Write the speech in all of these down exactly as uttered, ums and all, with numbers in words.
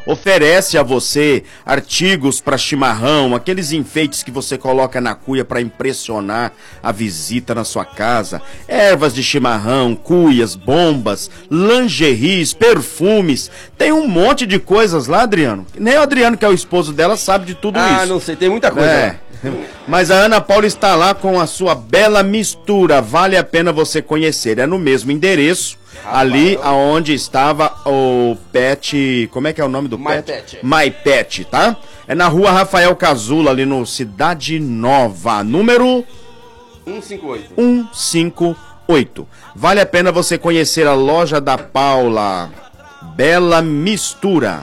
oferece a você artigos para chimarrão, aqueles enfeites que você coloca na cuia para impressionar a visita na sua casa, ervas de chimarrão, cuias, bombas, lingeries, perfumes, tem um monte de coisas lá, Adriano. Nem o Adriano, que é o esposo dela, sabe de tudo ah, isso. Ah, não sei, tem muita coisa. É. Mas a Ana Paula está lá com a sua bela mistura, vale a pena você conhecer, é no mesmo endereço, ah, ali eu... aonde estava o Pet, como é que é o nome do My Pet? Pet? My Pet, tá? É na rua Rafael Cazula, ali no Cidade Nova, número... cento e cinquenta e oito. cento e cinquenta e oito. Vale a pena você conhecer a loja da Paula, bela mistura.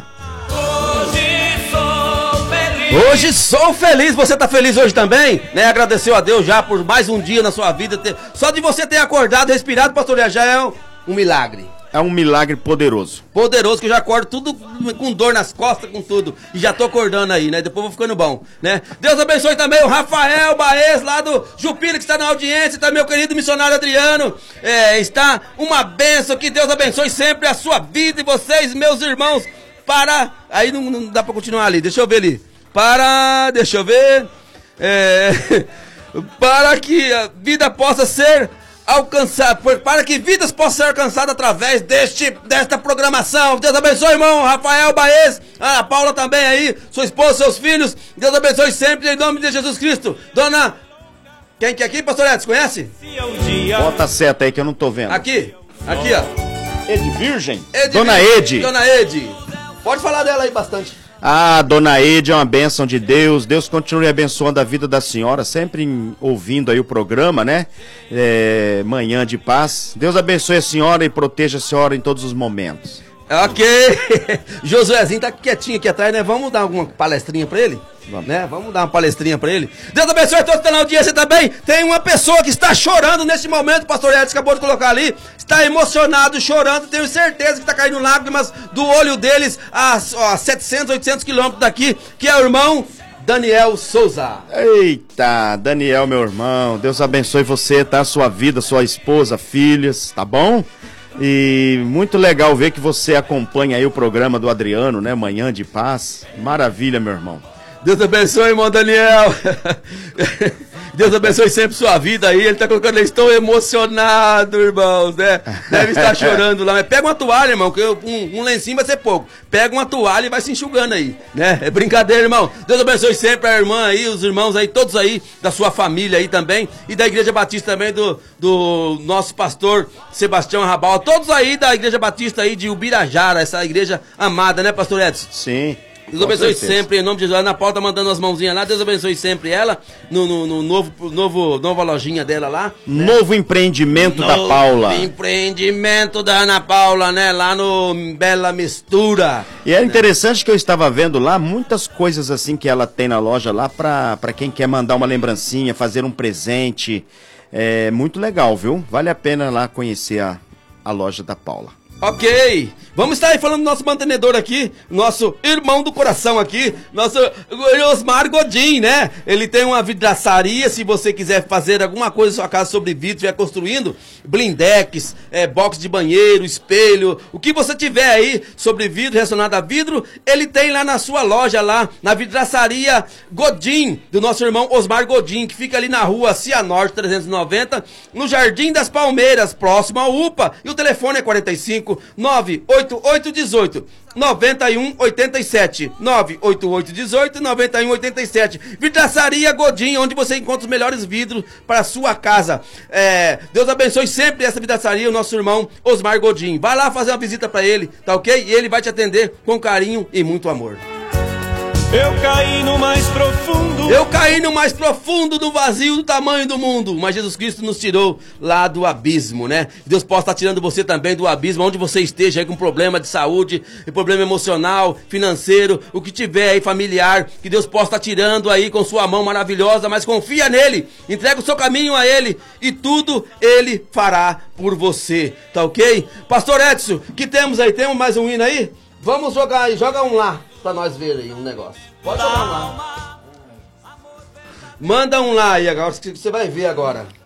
Hoje sou feliz, você tá feliz hoje também? Né? Agradeceu a Deus já por mais um dia na sua vida. Ter... Só de você ter acordado, respirado, pastor, já é um, um milagre. É um milagre poderoso. Poderoso, que eu já acordo tudo com dor nas costas, com tudo. E já tô acordando aí, né? Depois vou ficando bom, né? Deus abençoe também o Rafael Baez, lá do Jupira, que está na audiência. Tá meu querido missionário Adriano. É, está uma bênção, que Deus abençoe sempre a sua vida e vocês, meus irmãos. Para... Aí não, não dá pra continuar ali, deixa eu ver ali. Para, deixa eu ver, é, para que a vida possa ser alcançada, para que vidas possam ser alcançadas através deste, desta programação. Deus abençoe, irmão Rafael Baez, a Paula também aí, sua esposa, seus filhos. Deus abençoe sempre, em nome de Jesus Cristo. Dona, quem que é aqui, pastor Edson, conhece? Bota a seta aí que eu não tô vendo. Aqui, aqui ó. Ed Virgem? Ed Dona Virgem. Ed. Dona Ed, pode falar dela aí bastante. Ah, Dona Ed é uma bênção de Deus. Deus continue abençoando a vida da senhora, sempre em, ouvindo aí o programa, né? É, Manhã de Paz. Deus abençoe a senhora e proteja a senhora em todos os momentos. Ok. Josuezinho tá quietinho aqui atrás, né? Vamos dar alguma palestrinha pra ele? Vamos. Né? Vamos dar uma palestrinha pra ele. Deus abençoe a todos que estão na audiência também. Tem uma pessoa que está chorando nesse momento, o pastor Edson acabou de colocar ali. Está emocionado, chorando. Tenho certeza que está caindo lágrimas do olho deles a, a setecentos, oitocentos quilômetros daqui, que é o irmão Daniel Souza. Eita, Daniel, meu irmão. Deus abençoe você, tá? Sua vida, sua esposa, filhas, tá bom? E muito legal ver que você acompanha aí o programa do Adriano, né? Manhã de Paz. Maravilha, meu irmão. Deus abençoe, irmão Daniel. Deus abençoe sempre sua vida aí. Ele tá colocando, eles estão emocionados, irmãos, né? Deve estar chorando lá. Mas pega uma toalha, irmão, que um, um lencinho vai ser pouco. Pega uma toalha e vai se enxugando aí, né? É brincadeira, irmão. Deus abençoe sempre a irmã aí, os irmãos aí, todos aí, da sua família aí também. E da Igreja Batista também, do, do nosso pastor Sebastião Rabal. Todos aí da Igreja Batista aí de Ubirajara, essa igreja amada, né, pastor Edson? Sim. Deus abençoe sempre, em nome de Jesus. A Ana Paula tá mandando as mãozinhas lá. Deus abençoe sempre ela. No, no, no novo, novo, nova lojinha dela lá. Né? Novo empreendimento Novo da Paula. Empreendimento da Ana Paula, né? Lá no Bela Mistura. E é interessante que eu estava vendo lá muitas coisas assim que ela tem na loja lá pra, pra quem quer mandar uma lembrancinha, fazer um presente. É muito legal, viu? Vale a pena lá conhecer a, a loja da Paula. Ok, vamos estar aí falando do nosso mantenedor aqui, nosso irmão do coração aqui, nosso Osmar Godin, né? Ele tem uma vidraçaria, se você quiser fazer alguma coisa na sua casa sobre vidro, estiver construindo, blindex, é, box de banheiro, espelho, o que você tiver aí sobre vidro, relacionado a vidro, ele tem lá na sua loja, lá na vidraçaria Godin, do nosso irmão Osmar Godin, que fica ali na rua Cianorte trezentos e noventa, no Jardim das Palmeiras, próximo ao U P A, e o telefone é quarenta e cinco, nove oito oito um oito, nove um oito sete, nove oito oito um oito, nove um oito sete. Vidraçaria Godin, onde você encontra os melhores vidros para a sua casa. É, Deus abençoe sempre essa vidraçaria, o nosso irmão Osmar Godin. Vai lá fazer uma visita para ele, tá ok? E ele vai te atender com carinho e muito amor. Eu caí no mais profundo. Eu caí no mais profundo do vazio do tamanho do mundo. Mas Jesus Cristo nos tirou lá do abismo, né? Deus possa estar tirando você também do abismo, onde você esteja aí com problema de saúde, problema emocional, financeiro, o que tiver aí familiar, que Deus possa estar tirando aí com sua mão maravilhosa, mas confia nele, entrega o seu caminho a ele e tudo ele fará por você, tá ok? Pastor Edson, que temos aí? Temos mais um hino aí? Vamos jogar aí, joga um lá pra nós ver aí um negócio. Pode jogar um lá. Manda um lá aí agora, que você vai ver agora.